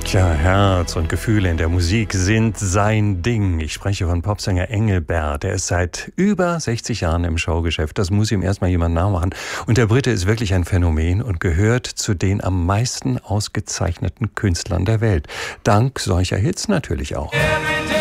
Tja, Herz und Gefühle in der Musik sind sein Ding. Ich spreche von Popsänger Engelbert. Er ist seit über 60 Jahren im Showgeschäft. Das muss ihm erstmal jemand nachmachen. Und der Brite ist wirklich ein Phänomen und gehört zu den am meisten ausgezeichneten Künstlern der Welt. Dank solcher Hits natürlich auch.